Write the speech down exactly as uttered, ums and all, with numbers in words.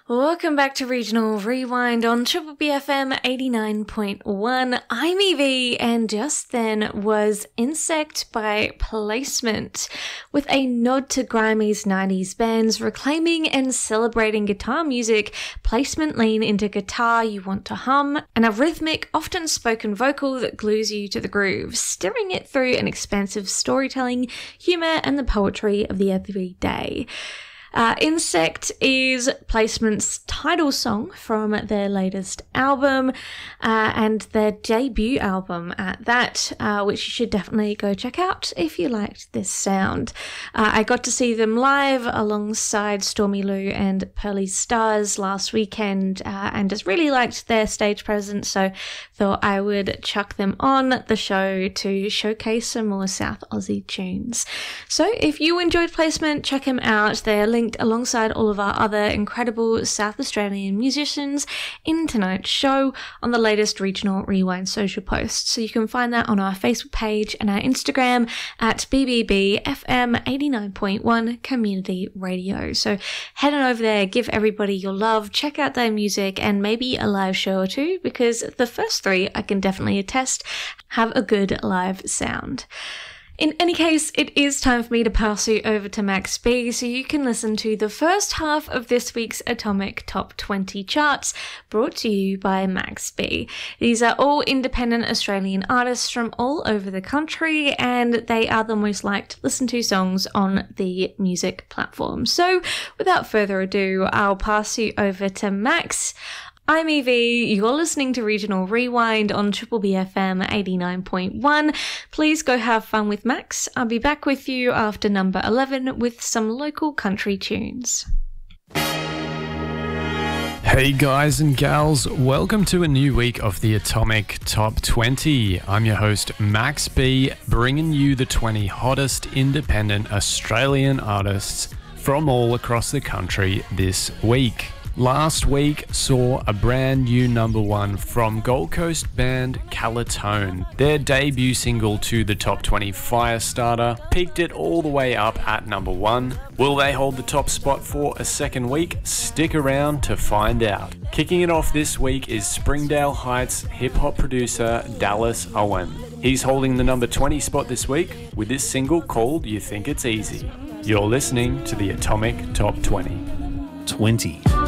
Welcome back to Regional Rewind on Triple B F M eighty-nine point one. I'm Evie, and just then was Insect by Placement, with a nod to grimiest nineties bands reclaiming and celebrating guitar music. Placement lean into guitar you want to hum, and a rhythmic, often spoken vocal that glues you to the groove, steering it through an expansive storytelling, humour, and the poetry of the everyday. Uh, Insect is Placement's title song from their latest album, uh, and their debut album at that, uh, which you should definitely go check out if you liked this sound. Uh, I got to see them live alongside Stormy Lou and Pearly Stars last weekend, uh, and just really liked their stage presence, so thought I would chuck them on the show to showcase some more South Aussie tunes. So if you enjoyed Placement, check them out. They're linked alongside all of our other incredible South Australian musicians in tonight's show on the latest Regional Rewind social posts. So you can find that on our Facebook page and our Instagram at B B B F M eighty-nine point one Community Radio. So head on over there, give everybody your love, check out their music, and maybe a live show or two, because the first three I can definitely attest have a good live sound. In any case, it is time for me to pass you over to Max B so you can listen to the first half of this week's Atomic Top twenty charts, brought to you by Max B. These are all independent Australian artists from all over the country, and they are the most liked listened to songs on the music platform. So, without further ado, I'll pass you over to Max. I'm Evie, you're listening to Regional Rewind on Triple B F M eighty-nine point one. Please go have fun with Max. I'll be back with you after number eleven with some local country tunes. Hey guys and gals, welcome to a new week of the Atomic Top twenty. I'm your host Max B, bringing you the twenty hottest independent Australian artists from all across the country this week. Last week saw a brand new number one from Gold Coast band Calatone. Their debut single to the Top twenty Firestarter peaked it all the way up at number one. Will they hold the top spot for a second week? Stick around to find out. Kicking it off this week is Springdale Heights hip-hop producer Dallas Owen. He's holding the number twenty spot this week with this single called You Think It's Easy. You're listening to the Atomic Top twenty. twenty.